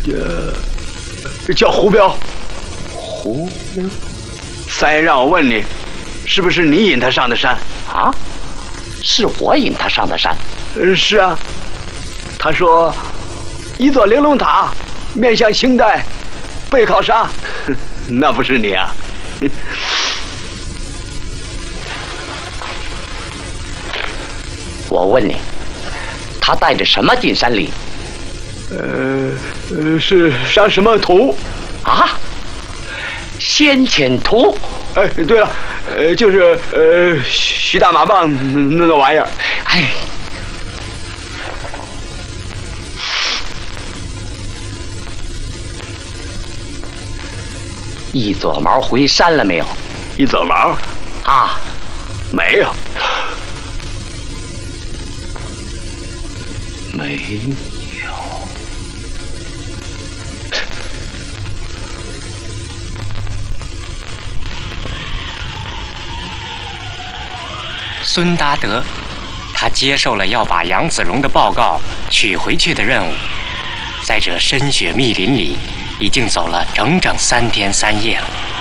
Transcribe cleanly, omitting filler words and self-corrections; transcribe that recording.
叫胡彪。 胡彪， 三爷让我问你，是不是你引他上的山？ 啊？是我引他上的山？ 是啊。他说，一座玲珑塔面向清代，背靠沙，那不是你啊？ 我问你，他带着什么进山里？ 是上什么图？ 啊？先遣图？ 哎，对了，就是徐大马棒那个玩意儿。 哎，一撮毛回山了没有？ 一撮毛？ 啊， 没有。 没有。 孙达德，他接受了要把杨子荣的报告取回去的任务，在这深雪密林里，已经走了整整3天3夜了。